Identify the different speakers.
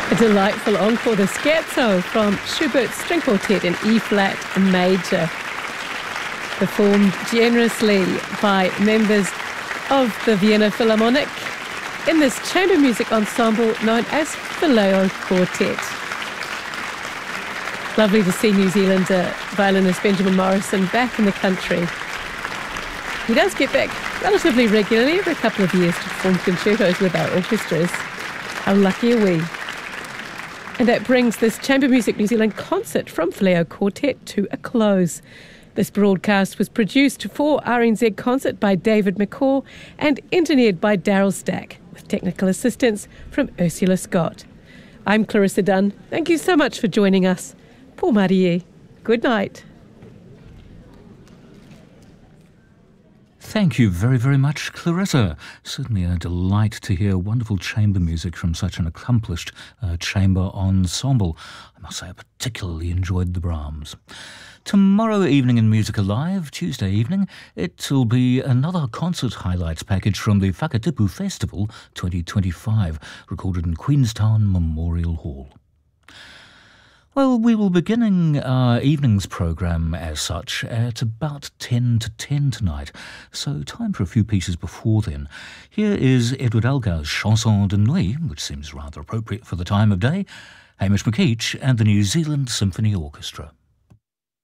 Speaker 1: A delightful encore, the Scherzo from Schubert's String Quartet in E-flat major, performed generously by members of the Vienna Philharmonic in this chamber music ensemble known as Phileo Quartet. Lovely to see New Zealander violinist Benjamin Morrison back in the country. He does get back relatively regularly, every couple of years, to perform concertos with our orchestras. How lucky are we? And that brings this Chamber Music New Zealand concert from Phileo Quartet to a close. This broadcast was produced for RNZ Concert by David McCaw and engineered by Daryl Stack, with technical assistance from Ursula Scott. I'm Clarissa Dunn. Thank you so much for joining us. Paul Marie. Good night.
Speaker 2: Thank you very, very much, Clarissa. Certainly a delight to hear wonderful chamber music from such an accomplished chamber ensemble. I must say I particularly enjoyed the Brahms. Tomorrow evening in Music Alive, Tuesday evening, it will be another concert highlights package from the Whakatipu Festival 2025, recorded in Queenstown Memorial Hall. Well, we will be beginning our evening's programme as such at about 10 to 10 tonight, so time for a few pieces before then. Here is Edward Elgar's Chanson de Nuit, which seems rather appropriate for the time of day, Hamish McKeach and the New Zealand Symphony Orchestra.